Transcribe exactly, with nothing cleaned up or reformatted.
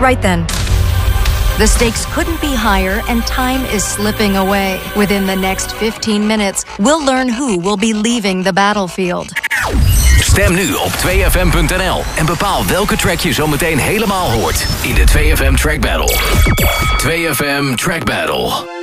Right then. The stakes couldn't be higher and time is slipping away. Within the next fifteen minutes, we'll learn who will be leaving the battlefield. Stem nu op twee f m punt n l en bepaal welke track je zometeen helemaal hoort in de twee F M Track Battle. twee F M Track Battle.